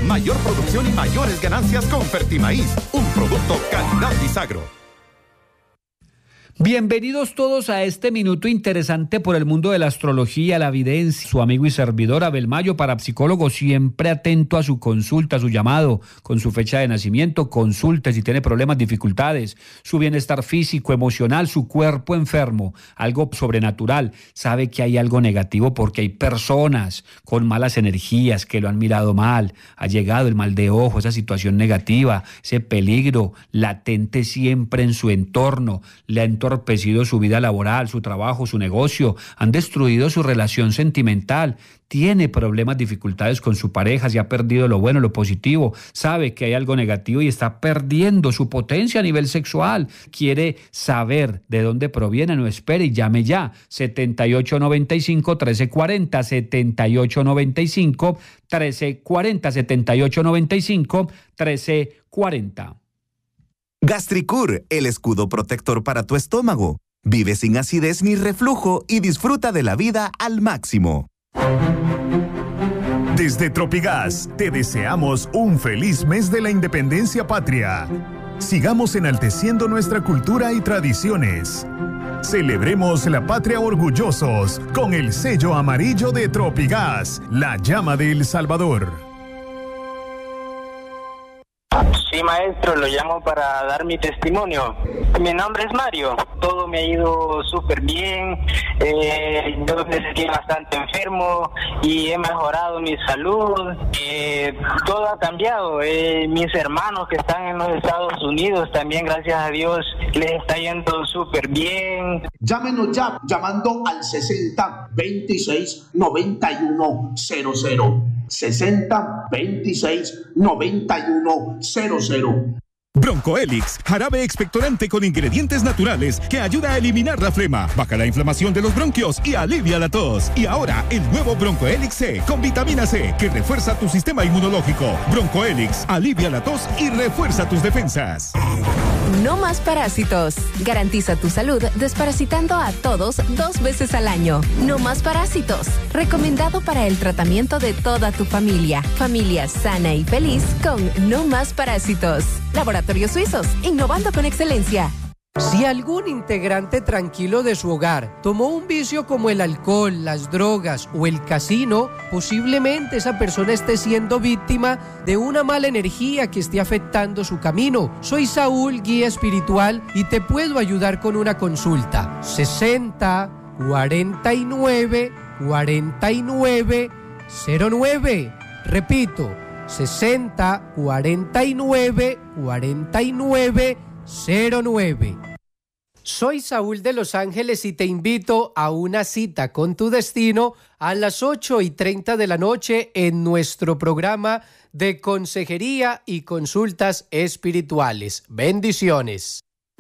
Mayor producción y mayores ganancias con Fertimaíz, un producto calidad Bisagro. Bienvenidos todos a este minuto interesante por el mundo de la astrología, la evidencia. Su amigo y servidor Abel Mayo, parapsicólogo, siempre atento a su consulta, a su llamado, con su fecha de nacimiento, consulte si tiene problemas, dificultades, su bienestar físico, emocional, su cuerpo enfermo, algo sobrenatural. Sabe que hay algo negativo porque hay personas con malas energías que lo han mirado mal, ha llegado el mal de ojo, esa situación negativa, ese peligro latente siempre en su entorno, le ha entorpecido su vida laboral, su trabajo, su negocio, han destruido su relación sentimental, tiene problemas, dificultades con su pareja, se ha perdido lo bueno, lo positivo, sabe que hay algo negativo y está perdiendo su potencia a nivel sexual, quiere saber de dónde proviene, no espere y llame ya, 7895-1340, 7895-1340, 7895-1340. Gastricur, el escudo protector para tu estómago. Vive sin acidez ni reflujo y disfruta de la vida al máximo. Desde Tropigas te deseamos un feliz mes de la independencia patria. Sigamos enalteciendo nuestra cultura y tradiciones. Celebremos la patria orgullosos con el sello amarillo de Tropigas, la llama de El Salvador. Sí, maestro, lo llamo para dar mi testimonio. Mi nombre es Mario, todo me ha ido súper bien, yo me sentí bastante enfermo y he mejorado mi salud, todo ha cambiado. Mis hermanos que están en los Estados Unidos también, gracias a Dios, les está yendo súper bien. Llámenos ya, llamando al 60 26 91 00. 60 26 91 00. Broncoelix, jarabe expectorante con ingredientes naturales que ayuda a eliminar la flema, baja la inflamación de los bronquios y alivia la tos. Y ahora el nuevo Broncoelix C con vitamina C que refuerza tu sistema inmunológico. Broncoelix alivia la tos y refuerza tus defensas. No más parásitos. Garantiza tu salud desparasitando a todos 2 veces al año. No más parásitos. Recomendado para el tratamiento de toda tu familia. Familia sana y feliz con No más parásitos. Laboratorios Suizos, innovando con excelencia. Si algún integrante tranquilo de su hogar tomó un vicio como el alcohol, las drogas o el casino, posiblemente esa persona esté siendo víctima de una mala energía que esté afectando su camino. Soy Saúl, guía espiritual, y te puedo ayudar con una consulta. 60 49 49 09. Repito, 60 49 49 09. Soy Saúl de Los Ángeles y te invito a una cita con tu destino a las 8:30 de la noche en nuestro programa de consejería y consultas espirituales. Bendiciones.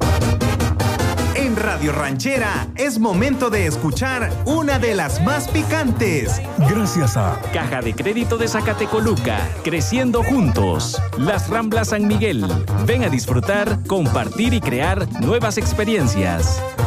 En Radio Ranchera es momento de escuchar una de las más picantes. Gracias a Caja de Crédito de Zacatecoluca, creciendo juntos. Las Ramblas San Miguel. Ven a disfrutar, compartir y crear nuevas experiencias.